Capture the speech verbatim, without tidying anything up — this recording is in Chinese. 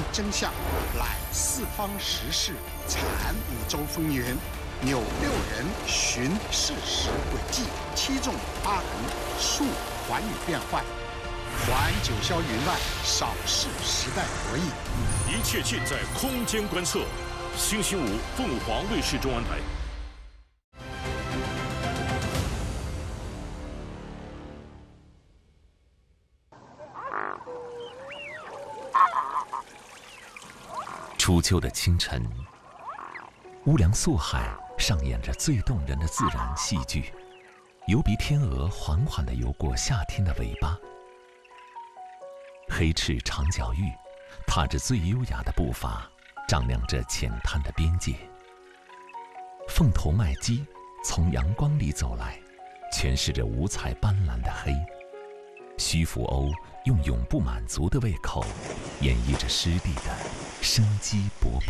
真相，览四方时事，禅五洲风云，扭六人寻事实轨迹，七纵八横，述寰宇变幻，还九霄云外，扫视时代博弈。 一切尽在空间观测。星期五，凤凰卫视中文台。 初秋的清晨，乌梁素海上演着最动人的自然戏剧。游鼻天鹅缓缓地游过夏天的尾巴，黑翅长脚鹬踏着最优雅的步伐，丈量着浅滩的边界。凤头麦鸡从阳光里走来，诠释着五彩斑斓的黑。须福鸥用永不满足的胃口，演绎着湿地的生机勃勃。